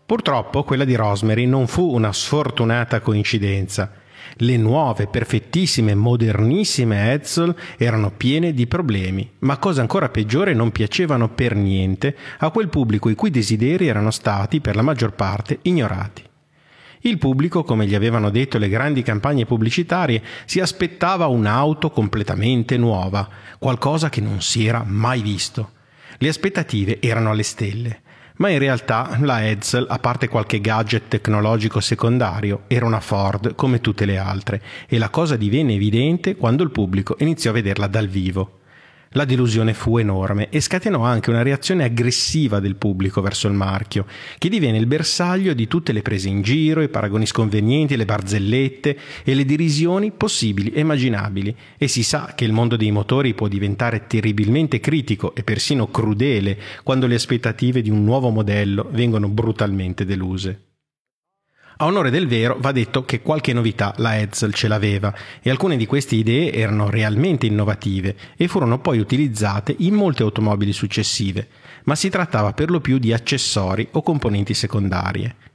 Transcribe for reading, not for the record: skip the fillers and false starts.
Purtroppo quella di Rosemary non fu una sfortunata coincidenza. Le nuove, perfettissime, modernissime Edsel erano piene di problemi, ma cosa ancora peggiore non piacevano per niente a quel pubblico i cui desideri erano stati, per la maggior parte, ignorati. Il pubblico, come gli avevano detto le grandi campagne pubblicitarie, si aspettava un'auto completamente nuova, qualcosa che non si era mai visto. Le aspettative erano alle stelle. Ma in realtà la Edsel, a parte qualche gadget tecnologico secondario, era una Ford come tutte le altre, e la cosa divenne evidente quando il pubblico iniziò a vederla dal vivo. La delusione fu enorme e scatenò anche una reazione aggressiva del pubblico verso il marchio, che divenne il bersaglio di tutte le prese in giro, i paragoni sconvenienti, le barzellette e le derisioni possibili e immaginabili, e si sa che il mondo dei motori può diventare terribilmente critico e persino crudele quando le aspettative di un nuovo modello vengono brutalmente deluse. A onore del vero va detto che qualche novità la Edsel ce l'aveva e alcune di queste idee erano realmente innovative e furono poi utilizzate in molte automobili successive, ma si trattava per lo più di accessori o componenti secondarie.